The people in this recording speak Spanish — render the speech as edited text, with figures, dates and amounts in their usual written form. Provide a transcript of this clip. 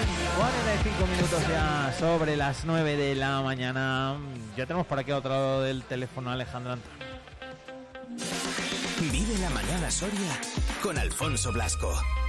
45 minutos ya sobre las 9 de la mañana. Ya tenemos por aquí a otro lado del teléfono a Alejandro Antonio. Vive la mañana Soria con Alfonso Blasco.